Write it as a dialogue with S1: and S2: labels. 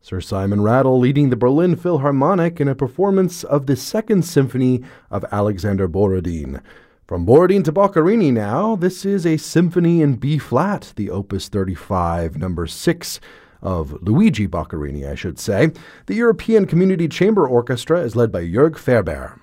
S1: Sir Simon Rattle leading the Berlin Philharmonic in a performance of the Second Symphony of Alexander Borodin. From Borodin to Boccherini now, this is a symphony in B-flat, the Opus 35, number 6 of Luigi Boccherini, I should say. The European Community Chamber Orchestra is led by Jörg Ferber.